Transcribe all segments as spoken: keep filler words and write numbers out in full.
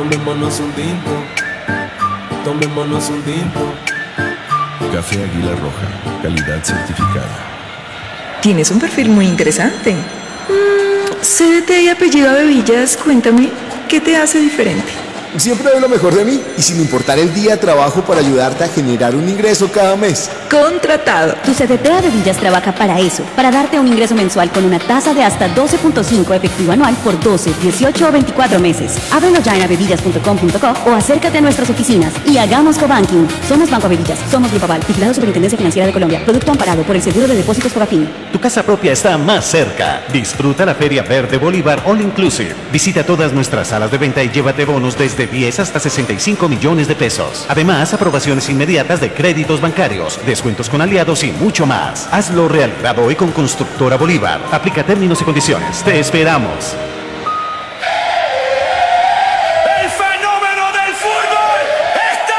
Tomémonos un tinto, tomémonos un tinto. Café Águila Roja, calidad certificada. Tienes un perfil muy interesante. Mm, C D T y apellido Abevillas, cuéntame, ¿qué te hace diferente? Siempre doy lo mejor de mí y sin importar el día trabajo para ayudarte a generar un ingreso cada mes. Contratado. Tu C D T Abevillas trabaja para eso, para darte un ingreso mensual con una tasa de hasta doce punto cinco efectivo anual por doce, dieciocho o veinticuatro meses. Ábrelo ya en abevillas punto com punto co o acércate a nuestras oficinas y hagamos cobanking. Somos Banco Abevillas, somos Grupo Aval, vigilado Superintendencia Financiera de Colombia, producto amparado por el Seguro de Depósitos Fogafín. Tu casa propia está más cerca. Disfruta la Feria Verde Bolívar All Inclusive. Visita todas nuestras salas de venta y llévate bonos desde diez hasta sesenta y cinco millones de pesos. Además, aprobaciones inmediatas de créditos bancarios, descuentos con aliados y mucho más. Hazlo realidad hoy con Constructora Bolívar. Aplica términos y condiciones. Te esperamos. ¡El fenómeno del fútbol está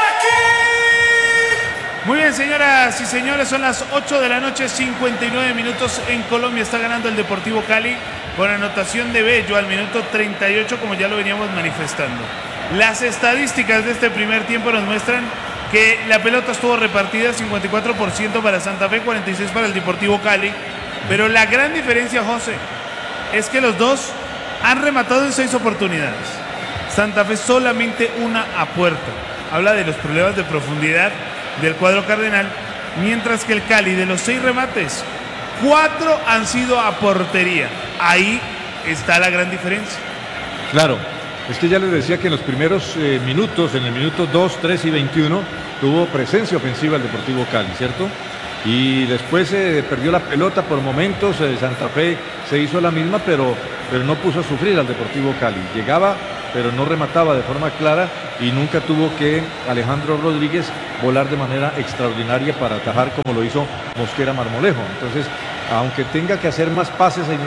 aquí! Muy bien, señoras y señores, son las ocho de la noche, cincuenta y nueve minutos en Colombia. Está ganando el Deportivo Cali con anotación de Bello al minuto treinta y ocho, como ya lo veníamos manifestando. Las estadísticas de este primer tiempo nos muestran que la pelota estuvo repartida cincuenta y cuatro por ciento para Santa Fe, cuarenta y seis por ciento para el Deportivo Cali. Pero la gran diferencia, José, es que los dos han rematado en seis oportunidades. Santa Fe solamente una a puerta. Habla de los problemas de profundidad del cuadro cardenal, mientras que el Cali, de los seis remates, cuatro han sido a portería. Ahí está la gran diferencia. Claro, es que ya les decía que en los primeros eh, minutos, en el minuto dos, tres y veintiuno, tuvo presencia ofensiva el Deportivo Cali, ¿cierto? Y después eh, perdió la pelota por momentos, eh, Santa Fe se hizo la misma, pero, pero no puso a sufrir al Deportivo Cali. Llegaba, pero no remataba de forma clara y nunca tuvo que Alejandro Rodríguez volar de manera extraordinaria para atajar como lo hizo Mosquera Marmolejo. Entonces, aunque tenga que hacer más pases el, el,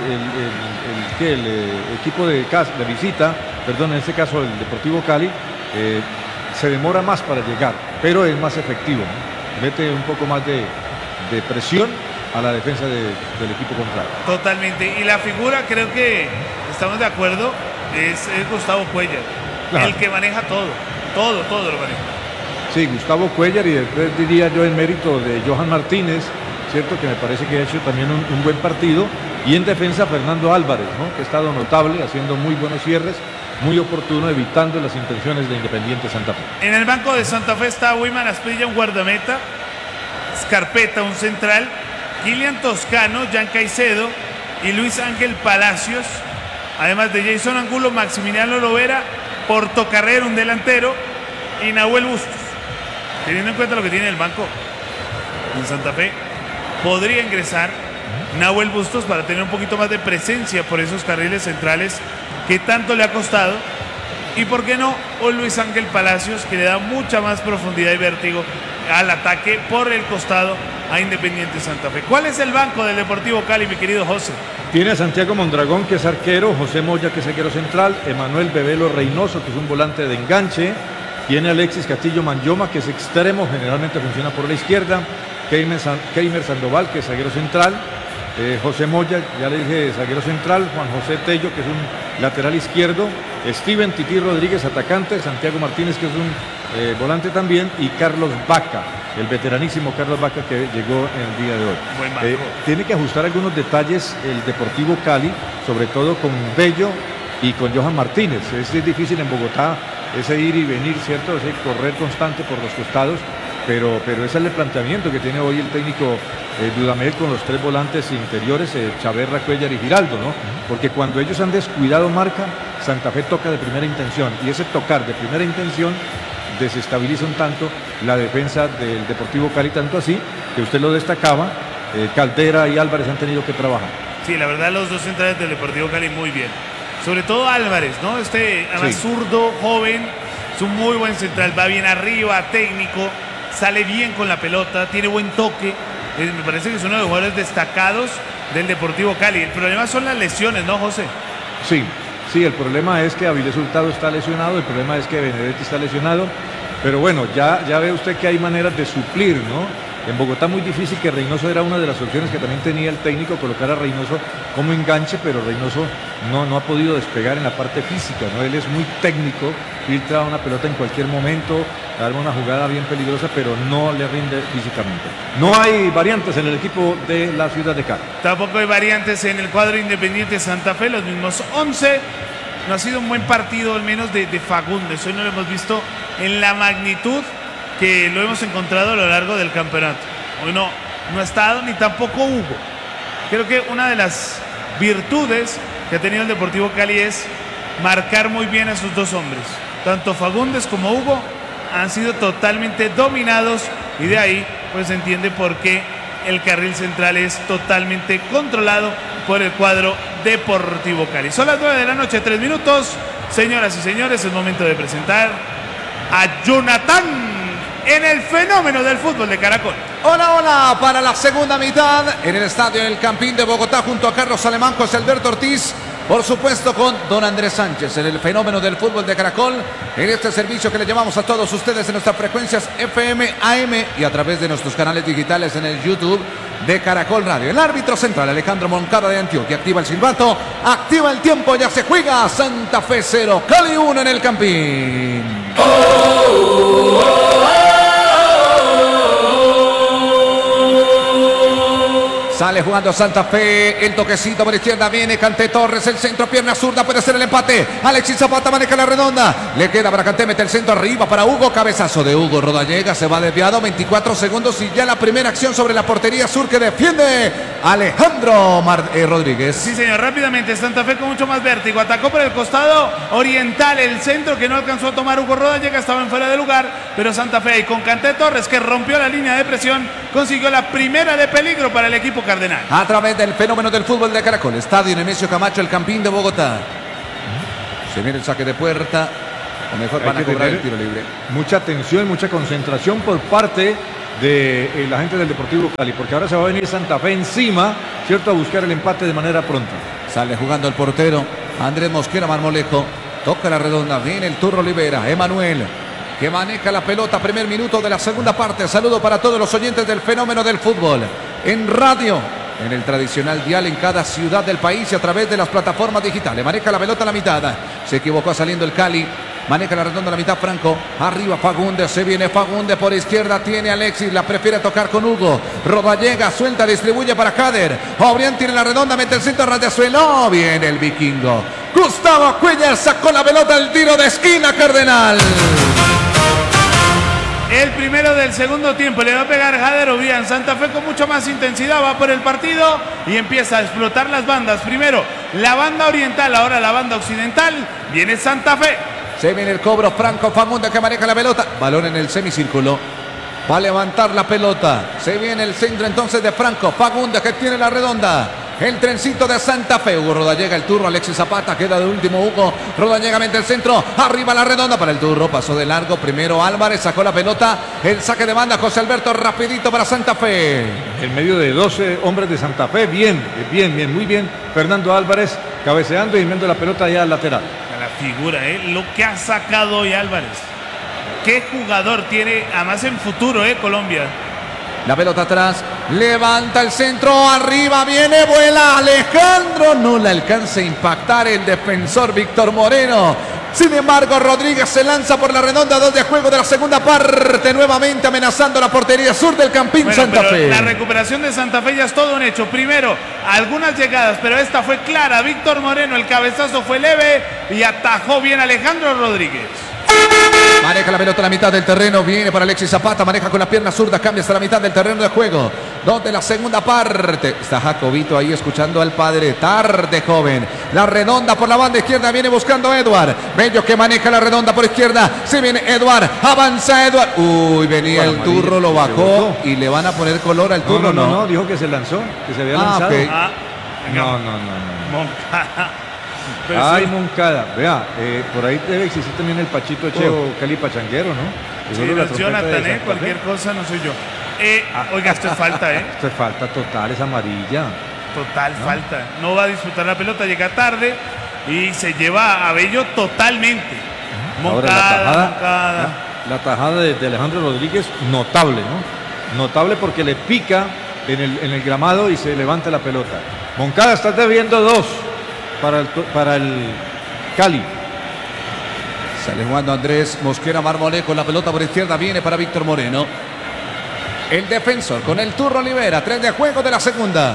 el, el, el, el equipo de, de visita, perdón, en este caso el Deportivo Cali, eh, se demora más para llegar, pero es más efectivo, ¿no? Mete un poco más de, de presión a la defensa de, del equipo contrario. Totalmente, y la figura, creo que estamos de acuerdo, es, es Gustavo Cuellar, claro. El que maneja todo, todo, todo lo maneja. Sí, Gustavo Cuellar, y después diría yo en mérito de Johan Martínez, cierto, que me parece que ha hecho también un, un buen partido, y en defensa Fernando Álvarez, ¿no? Que ha estado notable, haciendo muy buenos cierres, muy oportuno, evitando las intenciones de Independiente Santa Fe. En el banco de Santa Fe está Wilman Asprilla, un guardameta, Scarpeta, un central, Kilian Toscano, Jan Caicedo y Luis Ángel Palacios, además de Jason Angulo, Maximiliano Lovera, Portocarrero, un delantero, y Nahuel Bustos. Teniendo en cuenta lo que tiene el banco en Santa Fe, podría ingresar Nahuel Bustos para tener un poquito más de presencia por esos carriles centrales que tanto le ha costado, y por qué no, o Luis Ángel Palacios, que le da mucha más profundidad y vértigo al ataque por el costado a Independiente Santa Fe. ¿Cuál es el banco del Deportivo Cali, mi querido José? Tiene a Santiago Mondragón, que es arquero, José Moya, que es arquero central, Emanuel Bebelo Reynoso, que es un volante de enganche, tiene a Alexis Castillo Manyoma, que es extremo, generalmente funciona por la izquierda, Keimer, San, Keimer Sandoval, que es zaguero central, eh, José Moya, ya le dije, zaguero central, Juan José Tello, que es un lateral izquierdo, Steven Tití Rodríguez, atacante, Santiago Martínez, que es un eh, volante también, y Carlos Vaca, el veteranísimo Carlos Vaca, que llegó en el día de hoy. Buen eh, tiene que ajustar algunos detalles el Deportivo Cali, sobre todo con Bello y con Johan Martínez. Es difícil en Bogotá ese ir y venir, ¿cierto? Ese correr constante por los costados, pero, pero ese es el planteamiento que tiene hoy el técnico eh, Dudamel con los tres volantes interiores, eh, Chaverra, Cuellar y Giraldo, ¿no? Porque cuando ellos han descuidado marca, Santa Fe toca de primera intención, y ese tocar de primera intención desestabiliza un tanto la defensa del Deportivo Cali, tanto así que usted lo destacaba, eh, Caldera y Álvarez han tenido que trabajar. Sí, la verdad, los dos centrales del Deportivo Cali muy bien. Sobre todo Álvarez, ¿no? Este, además, sí, zurdo, joven, es un muy buen central, va bien arriba, técnico, sale bien con la pelota, tiene buen toque. Eh, me parece que es uno de los jugadores destacados del Deportivo Cali. El problema son las lesiones, ¿no, José? Sí, sí, el problema es que Avilés Hurtado está lesionado, el problema es que Benedetti está lesionado, pero bueno, ya, ya ve usted que hay maneras de suplir, ¿no? En Bogotá muy difícil, que Reynoso era una de las opciones que también tenía el técnico, colocar a Reynoso como enganche, pero Reynoso no, no ha podido despegar en la parte física, ¿no? Él es muy técnico, filtra una pelota en cualquier momento, arma una jugada bien peligrosa, pero no le rinde físicamente. No hay variantes en el equipo de la ciudad de Cali. Tampoco hay variantes en el cuadro Independiente Santa Fe, los mismos once. No ha sido un buen partido, al menos de, de Fagundes. Hoy no lo hemos visto en la magnitud que lo hemos encontrado a lo largo del campeonato. Hoy no, no ha estado ni tampoco Hugo. Creo que una de las virtudes que ha tenido el Deportivo Cali es marcar muy bien a sus dos hombres. Tanto Fagundes como Hugo han sido totalmente dominados y de ahí pues se entiende por qué el carril central es totalmente controlado por el cuadro Deportivo Cali. Son las nueve de la noche, tres minutos. Señoras y señores, es momento de presentar a Jonathan en el fenómeno del fútbol de Caracol. Hola, hola, para la segunda mitad en el estadio del Campín de Bogotá junto a Carlos Alemán, José Alberto Ortiz, por supuesto con don Andrés Sánchez en el fenómeno del fútbol de Caracol, en este servicio que le llevamos a todos ustedes en nuestras frecuencias F M, A M y a través de nuestros canales digitales en el YouTube de Caracol Radio. El árbitro central Alejandro Moncada de Antioquia activa el silbato, activa el tiempo, ya se juega. Santa Fe cero, Cali uno en el Campín. Oh, oh, oh. Sale jugando Santa Fe, el toquecito por izquierda, viene Kanté Torres, el centro, pierna zurda, puede ser el empate. Alexis Zapata maneja la redonda, le queda para Kanté, mete el centro arriba para Hugo, cabezazo de Hugo Rodallega, se va desviado, veinticuatro segundos y ya la primera acción sobre la portería sur que defiende Alejandro Mar eh, Rodríguez. Sí, señor, rápidamente Santa Fe con mucho más vértigo, atacó por el costado oriental, el centro que no alcanzó a tomar Hugo Rodallega, estaba en fuera de lugar, pero Santa Fe y con Kanté Torres que rompió la línea de presión, consiguió la primera de peligro para el equipo cardenal. A través del fenómeno del fútbol de Caracol, estadio Nemesio Camacho, el Campín de Bogotá. Se viene el saque de puerta, o mejor van a cobrar el tiro libre. Mucha atención, mucha concentración por parte de eh, la gente del Deportivo Cali, porque ahora se va a venir Santa Fe encima, ¿cierto?, a buscar el empate de manera pronta. Sale jugando el portero Andrés Mosquera Marmolejo, toca la redonda, viene el Turro Olivera, Emanuel, que maneja la pelota, primer minuto de la segunda parte. Saludo para todos los oyentes del fenómeno del fútbol, en radio, en el tradicional dial en cada ciudad del país y a través de las plataformas digitales. Maneja la pelota a la mitad, se equivocó saliendo el Cali, maneja la redonda a la mitad Franco, arriba Fagundes, se viene Fagundes por izquierda, tiene Alexis, la prefiere tocar con Hugo, Rodallega, suelta, distribuye para Kader, Obrián tiene la redonda, mete el centro a ras de suelo, viene el vikingo, Gustavo Cuellar sacó la pelota al tiro de esquina Cardenal. El primero del segundo tiempo le va a pegar Jader Obrián. Santa Fe con mucha más intensidad va por el partido y empieza a explotar las bandas. Primero la banda oriental, ahora la banda occidental. Viene Santa Fe. Se viene el cobro, Franco Fagundes que maneja la pelota. Balón en el semicírculo. Va a levantar la pelota. Se viene el centro entonces de Franco Fagundes que tiene la redonda. El trencito de Santa Fe. Hugo Rodallega, el turno. Alexis Zapata queda de último. Hugo Rodallega mete el centro. Arriba la redonda para el turno. Pasó de largo. Primero Álvarez sacó la pelota. El saque de banda. José Alberto rapidito para Santa Fe. En medio de doce hombres de Santa Fe. Bien, bien, bien, muy bien. Fernando Álvarez cabeceando y enviando la pelota allá al lateral. A la figura, ¿eh? Lo que ha sacado hoy Álvarez. Qué jugador tiene, además en futuro, ¿eh? Colombia. La pelota atrás, levanta el centro, arriba viene, vuela Alejandro, no le alcanza a impactar el defensor Víctor Moreno. Sin embargo, Rodríguez se lanza por la redonda, dos de juego de la segunda parte, nuevamente amenazando la portería sur del Campín. Bueno, Santa Fe. La recuperación de Santa Fe ya es todo un hecho. Primero, algunas llegadas, pero esta fue clara. Víctor Moreno, el cabezazo fue leve y atajó bien Alejandro Rodríguez. Maneja la pelota a la mitad del terreno, viene para Alexis Zapata, maneja con la pierna zurda, cambia hasta la mitad del terreno de juego. Donde la segunda parte, está Jacobito ahí escuchando al padre, tarde joven. La redonda por la banda izquierda, viene buscando a Eduard. Bello que maneja la redonda por izquierda, se viene Eduard, avanza Eduard. Uy, venía bueno, el turro, lo bajó y le van a poner color al turro, no, no, ¿no? no, dijo que se lanzó, que se había ah, lanzado. Okay. Ah, no, no, no, no. Moncada. Ay, sí. Moncada, vea, eh, por ahí debe existir también el Pachito Echeo, oh. Cali Pachanguero, ¿no? Sí, no es Jonathan, ¿eh? Cualquier cosa no soy yo. Eh, ah. Oiga, esto es falta, ¿eh? Esto es falta total, es amarilla. Total ¿no? falta. No va a disfrutar la pelota, llega tarde y se lleva a Bello totalmente. Moncada, Ahora, la tajada, Moncada. La, la tajada de, de Alejandro Rodríguez, notable, ¿no? Notable porque le pica en el, en el gramado y se levanta la pelota. Moncada está debiendo dos para el, para el Cali. Sale jugando Andrés Mosquera Marmolejo. La pelota por izquierda viene para Víctor Moreno. El defensor con el Turro Olivera. Tres de juego de la segunda.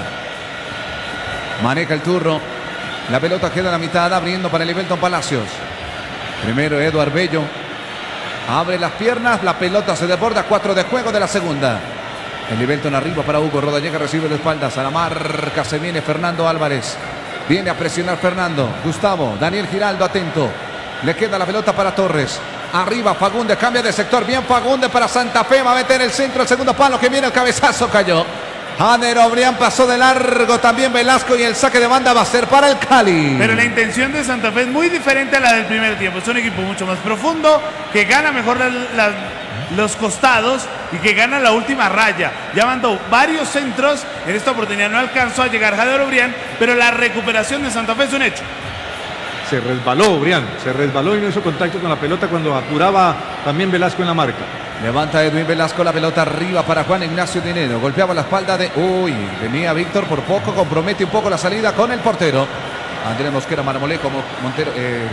Maneja el Turro. La pelota queda en la mitad, abriendo para Elivelton Palacios. Primero Eduard Bello. Abre las piernas, la pelota se desborda. Cuatro de juego de la segunda. Elivelton arriba para Hugo Rodallega, recibe de espaldas. A la marca se viene Fernando Álvarez. Viene a presionar Fernando. Gustavo, Daniel Giraldo atento. Le queda la pelota para Torres. Arriba Fagundes, cambia de sector. Bien Fagundes para Santa Fe. Va a meter el centro, el segundo palo que viene el cabezazo. Cayó. Janer Obrián pasó de largo, también Velasco, y el saque de banda va a ser para el Cali. Pero la intención de Santa Fe es muy diferente a la del primer tiempo. Es un equipo mucho más profundo, que gana mejor la, la, los costados y que gana la última raya. Ya mandó varios centros, en esta oportunidad no alcanzó a llegar Janer Obrián, pero la recuperación de Santa Fe es un hecho. Se resbaló Obrián, se resbaló y no hizo contacto con la pelota cuando apuraba también Velasco en la marca. Levanta Edwin Velasco la pelota arriba para Juan Ignacio Dinero. Golpeaba la espalda de... Uy, venía Víctor por poco. Compromete un poco la salida con el portero. Andrés Mosquera Marmolejo, Montero... Eh,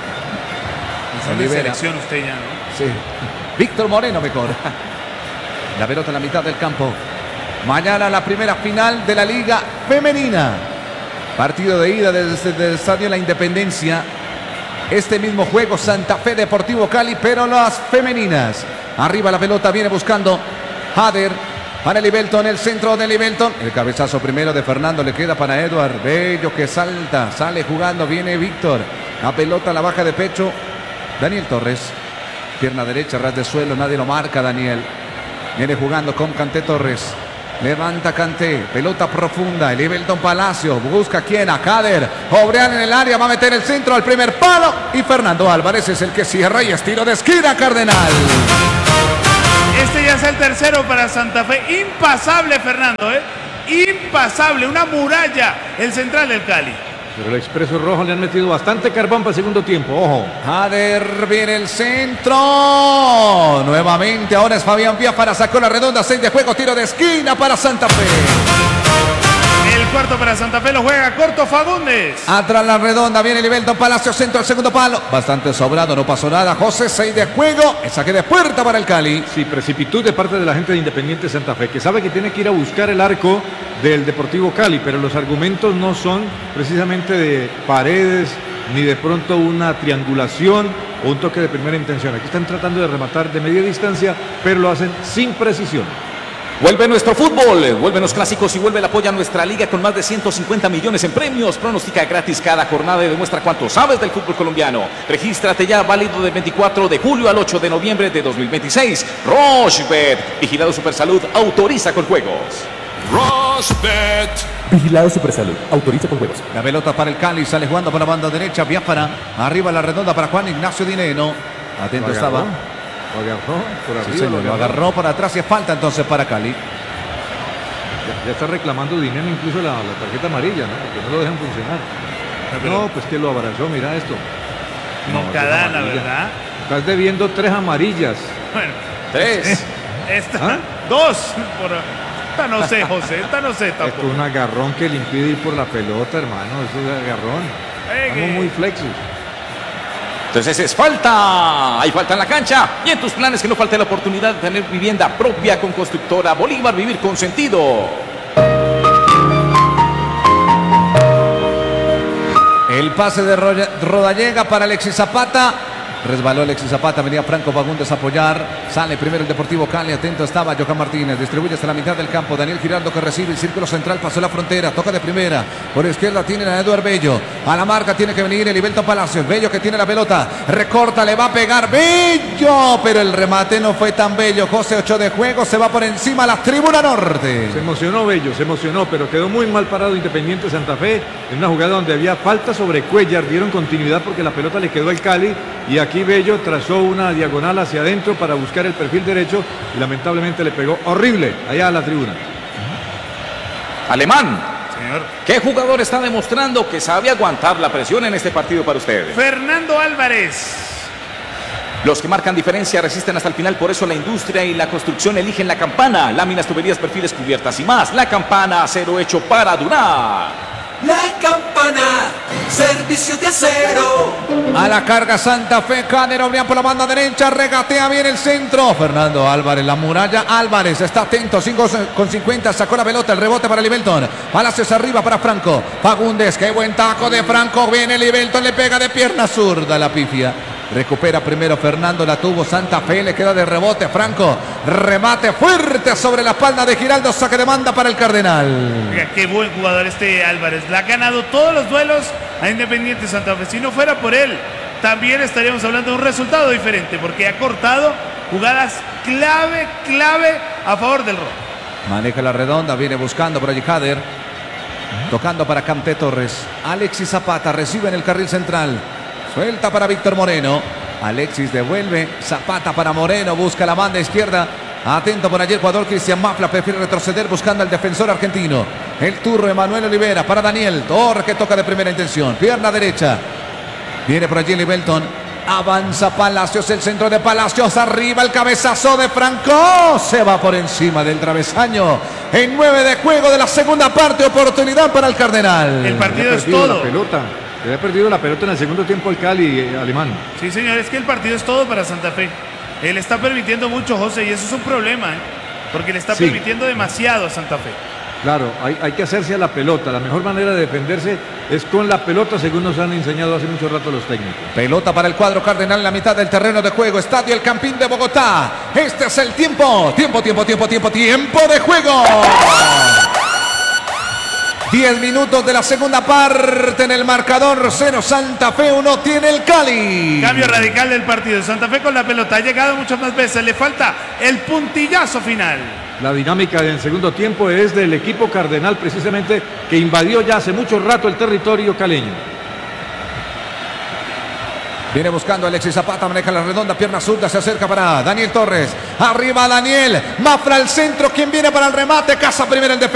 de selección usted ya, ¿no? Sí. Víctor Moreno mejor. La pelota en la mitad del campo. Mañana la primera final de la Liga Femenina. Partido de ida desde el Estadio La Independencia. Este mismo juego Santa Fe Deportivo Cali, pero las femeninas. Arriba la pelota, viene buscando Jader para Elivelton, el centro de Elivelton. El cabezazo primero de Fernando, le queda para Eduard Bello que salta, sale jugando, viene Víctor. La pelota la baja de pecho Daniel Torres. Pierna derecha, ras de suelo, nadie lo marca Daniel. Viene jugando con Kanté Torres. Levanta Kanté, pelota profunda, Elivelton Palacio, busca quién, a Jader. Obrián en el área, va a meter el centro al primer palo. Y Fernando Álvarez es el que cierra y es tiro de esquina Cardenal. Este ya es el tercero para Santa Fe. Impasable Fernando, ¿eh? Impasable, una muralla el central del Cali. Pero el Expreso Rojo le han metido bastante carbón para el segundo tiempo, ojo. Jader viene el centro. Nuevamente, ahora es Fabián Vía para sacó la redonda, seis de juego, tiro de esquina para Santa Fe. El cuarto para Santa Fe lo juega corto Fagundes. Atrás la redonda, viene Elivelton Palacio, centro al segundo palo. Bastante sobrado, no pasó nada. José, seis de juego, el saque de puerta para el Cali. Sí, precipitud de parte de la gente de Independiente Santa Fe, que sabe que tiene que ir a buscar el arco del Deportivo Cali, pero los argumentos no son precisamente de paredes, ni de pronto una triangulación o un toque de primera intención. Aquí están tratando de rematar de media distancia, pero lo hacen sin precisión. Vuelve nuestro fútbol, vuelven los clásicos y vuelve el apoyo a nuestra liga con más de ciento cincuenta millones en premios. Pronostica gratis cada jornada y demuestra cuánto sabes del fútbol colombiano. Regístrate ya, válido del veinticuatro de julio al ocho de noviembre de dos mil veintiséis. Rochebet, vigilado Supersalud, autoriza con juegos. Rochebet. Vigilado Supersalud, autoriza con juegos. La pelota para el Cali, sale jugando por la banda derecha, Biafara. Arriba la redonda para Juan Ignacio Dineno. Atento estaba. Lo agarró por arriba. Sí, señor, lo agarró por atrás y es falta entonces para Cali. Ya, ya está reclamando dinero incluso la, la tarjeta amarilla, ¿no? Porque no lo dejan funcionar. No, no, pues que lo abrazó, mira esto. Moncadana, no, ¿verdad? Estás debiendo tres amarillas. Bueno, tres. Esta, ¿Ah? Dos. Por, esta no sé, José, esta no sé tampoco. Esto es un agarrón que le impide ir por la pelota, hermano. Eso es agarrón. Eh, Estamos muy flexos. Entonces es falta, hay falta en la cancha y en tus planes que no falte la oportunidad de tener vivienda propia con Constructora Bolívar, vivir con sentido. El pase de Rodallega para Alexis Zapata. Resbaló Alexis Zapata, venía Franco Fagundes a apoyar. Sale primero el Deportivo Cali, atento estaba Johan Martínez. Distribuye hasta la mitad del campo. Daniel Giraldo que recibe el círculo central, pasó la frontera, toca de primera. Por izquierda tiene a Eduard Bello. A la marca tiene que venir Elivelton Palacios. Bello que tiene la pelota, recorta, le va a pegar Bello, pero el remate no fue tan bello. José, ocho de juego, se va por encima a la tribuna norte. Se emocionó Bello, se emocionó, pero quedó muy mal parado Independiente Santa Fe en una jugada donde había falta sobre Cuellar. Dieron continuidad porque la pelota le quedó al Cali y aquí Bello trazó una diagonal hacia adentro para buscar el perfil derecho y lamentablemente le pegó horrible allá a la tribuna. Alemán, señor, ¿qué jugador está demostrando que sabe aguantar la presión en este partido para usted? Fernando Álvarez. Los que marcan diferencia resisten hasta el final, por eso la industria y la construcción eligen la Campana. Láminas, tuberías, perfiles, cubiertas y más. La Campana, acero hecho para durar. La Campana, servicio de acero. A la carga Santa Fe, Caner Obrián por la banda derecha, regatea bien el centro. Fernando Álvarez, la muralla Álvarez, está atento, cinco con cincuenta, sacó la pelota, el rebote para Livelton. Palacios arriba para Franco. Fagundes, qué buen taco de Franco, viene Livelton, le pega de pierna zurda la pifia. Recupera primero Fernando, la tuvo Santa Fe, le queda de rebote Franco. Remate fuerte sobre la espalda de Giraldo, saque de banda para el Cardenal. Mira, qué buen jugador este Álvarez. Le ha ganado todos los duelos a Independiente Santa Fe. Si no fuera por él, también estaríamos hablando de un resultado diferente, porque ha cortado jugadas clave, clave a favor del rojo. Maneja la redonda, viene buscando por allí Jader. Tocando para Camté Torres. Alexis Zapata recibe en el carril central. Suelta para Víctor Moreno. Alexis devuelve. Zapata para Moreno. Busca la banda izquierda. Atento por allí el jugador Cristian Mafla. Prefiere retroceder buscando al defensor argentino. El turro Emanuel Olivera para Daniel Torres, que toca de primera intención. Pierna derecha. Viene por allí Livelton. Avanza Palacios. El centro de Palacios. Arriba el cabezazo de Franco. Se va por encima del travesaño. En nueve de juego de la segunda parte. Oportunidad para el Cardenal. El partido es todo. La pelota. Se había perdido la pelota en el segundo tiempo el Cali eh, alemán. Sí, señor, es que el partido es todo para Santa Fe. Él está permitiendo mucho, José, y eso es un problema, ¿eh? Porque le está Sí. permitiendo demasiado a Santa Fe. Claro, hay, hay que hacerse a la pelota. La mejor manera de defenderse es con la pelota, según nos han enseñado hace mucho rato los técnicos. Pelota para el cuadro Cardenal en la mitad del terreno de juego. Estadio El Campín de Bogotá. Este es el tiempo. Tiempo, tiempo, tiempo, tiempo, tiempo de juego. diez minutos de la segunda parte en el marcador. Cero Santa Fe, uno tiene el Cali. Cambio radical del partido. Santa Fe con la pelota ha llegado muchas más veces. Le falta el puntillazo final. La dinámica en segundo tiempo es del equipo cardenal, precisamente, que invadió ya hace mucho rato el territorio caleño. Viene buscando Alexis Zapata, maneja la redonda, pierna zurda, se acerca para Daniel Torres. Arriba Daniel, Mafra al centro, quien viene para el remate, casa primero el defensor.